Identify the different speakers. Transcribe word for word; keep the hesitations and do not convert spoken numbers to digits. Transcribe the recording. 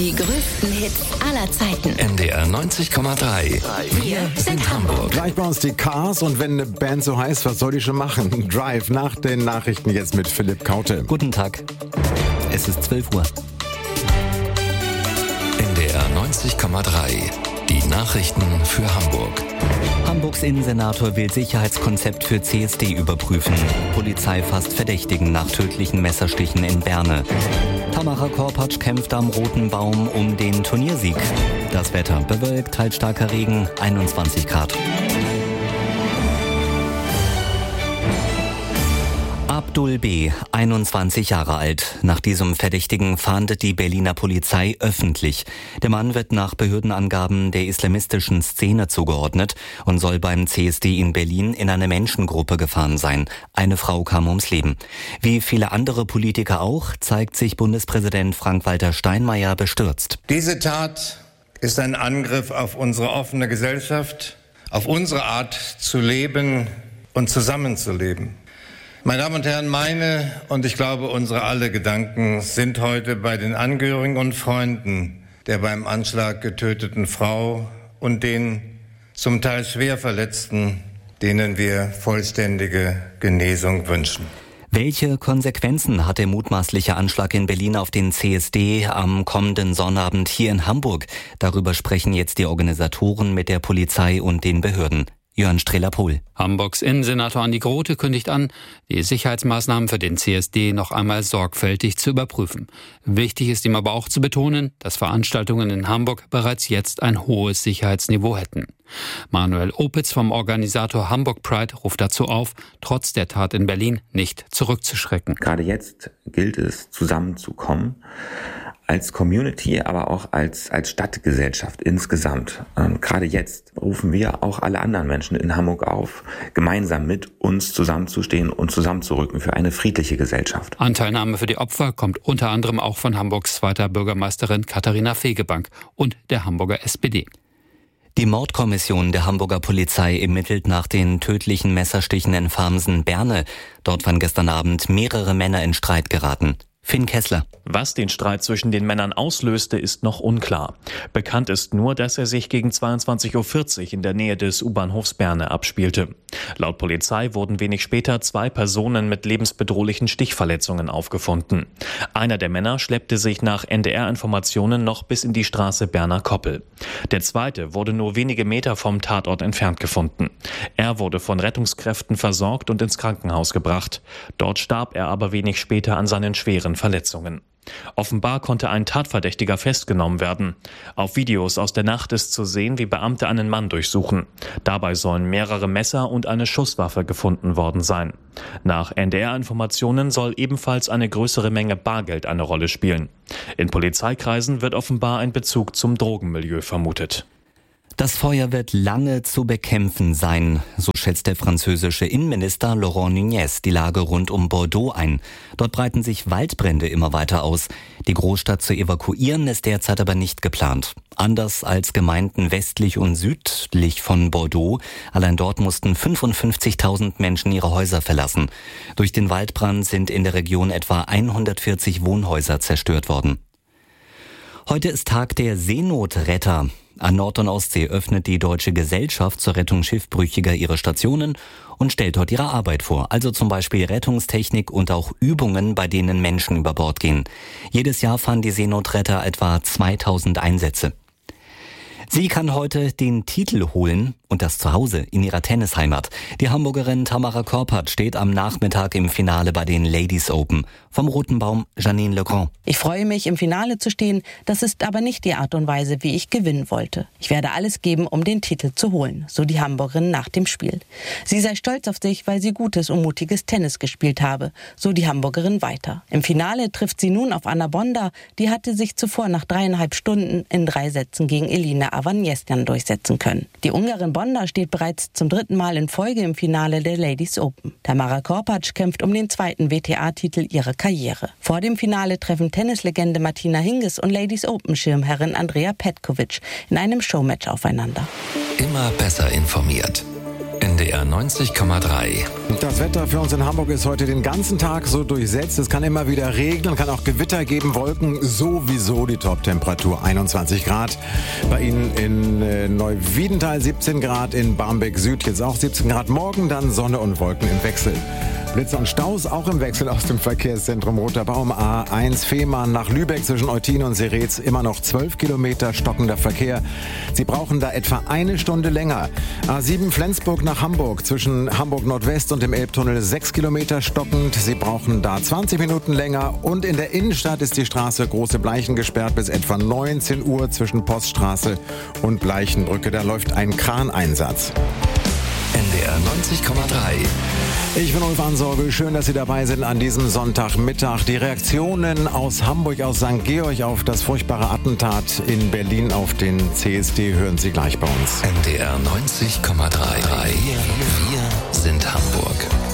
Speaker 1: Die größten Hits aller Zeiten.
Speaker 2: N D R neunzig Komma drei.
Speaker 1: Wir sind Hamburg.
Speaker 3: Gleich bei uns die Cars und wenn eine Band so heißt, was soll die schon machen? Drive nach den Nachrichten jetzt mit Philipp Kaute.
Speaker 4: Guten Tag. Es ist zwölf Uhr.
Speaker 2: N D R neunzig Komma drei. Die Nachrichten für Hamburg.
Speaker 4: Hamburgs Innensenator will Sicherheitskonzept für C S D überprüfen. Polizei fasst Verdächtigen nach tödlichen Messerstichen in Berne. Tamara Korpatsch kämpft am Roten Baum um den Turniersieg. Das Wetter bewölkt, teils starker Regen, einundzwanzig Grad. Abdul B., einundzwanzig Jahre alt. Nach diesem Verdächtigen fahndet die Berliner Polizei öffentlich. Der Mann wird nach Behördenangaben der islamistischen Szene zugeordnet und soll beim C S D in Berlin in eine Menschengruppe gefahren sein. Eine Frau kam ums Leben. Wie viele andere Politiker auch, zeigt sich Bundespräsident Frank-Walter Steinmeier bestürzt.
Speaker 5: Diese Tat ist ein Angriff auf unsere offene Gesellschaft, auf unsere Art zu leben und zusammenzuleben. Meine Damen und Herren, meine und ich glaube unsere alle Gedanken sind heute bei den Angehörigen und Freunden der beim Anschlag getöteten Frau und den zum Teil schwer Verletzten, denen wir vollständige Genesung wünschen.
Speaker 4: Welche Konsequenzen hat der mutmaßliche Anschlag in Berlin auf den C S D am kommenden Sonnabend hier in Hamburg? Darüber sprechen jetzt die Organisatoren mit der Polizei und den Behörden. Jörn Strehler-Pohl.
Speaker 6: Hamburgs Innensenator Andi Grote kündigt an, die Sicherheitsmaßnahmen für den C S D noch einmal sorgfältig zu überprüfen. Wichtig ist ihm aber auch zu betonen, dass Veranstaltungen in Hamburg bereits jetzt ein hohes Sicherheitsniveau hätten. Manuel Opitz vom Organisator Hamburg Pride ruft dazu auf, trotz der Tat in Berlin nicht zurückzuschrecken.
Speaker 7: Gerade jetzt gilt es, zusammenzukommen. Als Community, aber auch als, als Stadtgesellschaft insgesamt. Ähm, gerade jetzt rufen wir auch alle anderen Menschen in Hamburg auf, gemeinsam mit uns zusammenzustehen und zusammenzurücken für eine friedliche Gesellschaft.
Speaker 6: Anteilnahme für die Opfer kommt unter anderem auch von Hamburgs zweiter Bürgermeisterin Katharina Fegebank und der Hamburger S P D.
Speaker 4: Die Mordkommission der Hamburger Polizei ermittelt nach den tödlichen Messerstichen in Farmsen-Berne. Dort waren gestern Abend mehrere Männer in Streit geraten. Finn Kessler.
Speaker 8: Was den Streit zwischen den Männern auslöste, ist noch unklar. Bekannt ist nur, dass er sich gegen zweiundzwanzig Uhr vierzig in der Nähe des U-Bahnhofs Berne abspielte. Laut Polizei wurden wenig später zwei Personen mit lebensbedrohlichen Stichverletzungen aufgefunden. Einer der Männer schleppte sich nach N D R-Informationen noch bis in die Straße Berner Koppel. Der zweite wurde nur wenige Meter vom Tatort entfernt gefunden. Er wurde von Rettungskräften versorgt und ins Krankenhaus gebracht. Dort starb er aber wenig später an seinen schweren Verletzungen. Offenbar konnte ein Tatverdächtiger festgenommen werden. Auf Videos aus der Nacht ist zu sehen, wie Beamte einen Mann durchsuchen. Dabei sollen mehrere Messer und eine Schusswaffe gefunden worden sein. Nach N D R-Informationen soll ebenfalls eine größere Menge Bargeld eine Rolle spielen. In Polizeikreisen wird offenbar ein Bezug zum Drogenmilieu vermutet.
Speaker 4: Das Feuer wird lange zu bekämpfen sein, so schätzt der französische Innenminister Laurent Nunez die Lage rund um Bordeaux ein. Dort breiten sich Waldbrände immer weiter aus. Die Großstadt zu evakuieren ist derzeit aber nicht geplant. Anders als Gemeinden westlich und südlich von Bordeaux. Allein dort mussten fünfundfünfzigtausend Menschen ihre Häuser verlassen. Durch den Waldbrand sind in der Region etwa hundertvierzig Wohnhäuser zerstört worden. Heute ist Tag der Seenotretter. An Nord- und Ostsee öffnet die Deutsche Gesellschaft zur Rettung Schiffbrüchiger ihre Stationen und stellt dort ihre Arbeit vor. Also zum Beispiel Rettungstechnik und auch Übungen, bei denen Menschen über Bord gehen. Jedes Jahr fahren die Seenotretter etwa zweitausend Einsätze. Sie kann heute den Titel holen und das zu Hause in ihrer Tennisheimat. Die Hamburgerin Tamara Korpatsch steht am Nachmittag im Finale bei den Ladies Open. Vom Roten Baum Janine Legrand.
Speaker 9: Ich freue mich, im Finale zu stehen. Das ist aber nicht die Art und Weise, wie ich gewinnen wollte. Ich werde alles geben, um den Titel zu holen, so die Hamburgerin nach dem Spiel. Sie sei stolz auf sich, weil sie gutes und mutiges Tennis gespielt habe, so die Hamburgerin weiter. Im Finale trifft sie nun auf Anna Bonda. Die hatte sich zuvor nach dreieinhalb Stunden in drei Sätzen gegen Elina Avanesian durchsetzen können. Die Ungarin Bonda steht bereits zum dritten Mal in Folge im Finale der Ladies Open. Tamara Korpatsch kämpft um den zweiten W T A-Titel ihrer Karriere. Vor dem Finale treffen Tennislegende Martina Hingis und Ladies Open-Schirmherrin Andrea Petkovic in einem Showmatch aufeinander.
Speaker 2: Immer besser informiert. N D D R neunzig Komma drei.
Speaker 3: Das Wetter für uns in Hamburg ist heute den ganzen Tag so durchsetzt. Es kann immer wieder regnen, kann auch Gewitter geben, Wolken. Sowieso die Top-Temperatur einundzwanzig Grad. Bei Ihnen in äh, Neuwiedental siebzehn Grad, in Barmbek Süd jetzt auch siebzehn Grad. Morgen dann Sonne und Wolken im Wechsel. Blitze und Staus auch im Wechsel aus dem Verkehrszentrum Roter Baum. A eins Fehmarn nach Lübeck zwischen Eutin und Seretz immer noch zwölf Kilometer stockender Verkehr. Sie brauchen da etwa eine Stunde länger. A sieben Flensburg nach Hamburg zwischen Hamburg Nordwest und dem Elbtunnel sechs Kilometer stockend. Sie brauchen da zwanzig Minuten länger. Und in der Innenstadt ist die Straße Große Bleichen gesperrt bis etwa neunzehn Uhr zwischen Poststraße und Bleichenbrücke. Da läuft ein Kraneinsatz.
Speaker 2: N D R neunzig Komma drei.
Speaker 3: Ich bin Ulf Ansorge. Schön, dass Sie dabei sind an diesem Sonntagmittag. Die Reaktionen aus Hamburg, aus Sankt Georg auf das furchtbare Attentat in Berlin auf den C S D hören Sie gleich bei uns.
Speaker 2: N D R neunzig Komma drei. Wir sind Hamburg.